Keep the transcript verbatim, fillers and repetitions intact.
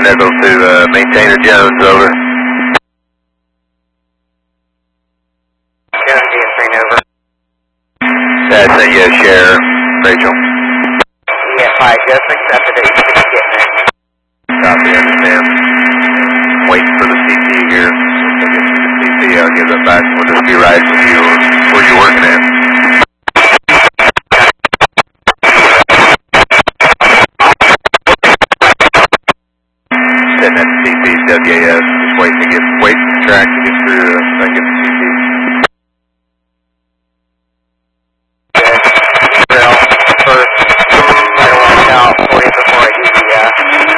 Houston Echo to uh, maintainer Jones, over. Jones, D S three, over. That's a yes, share, Rachel. E F I just accepted it, you can get there. Copy, understand. Waiting for the C P here. Once I get to the C P, I'll give that back. We'll just be riding with you where you're working at. Sitting at the C P, W A S, just waiting to get, waiting for track to get through, uh, so I can get the C P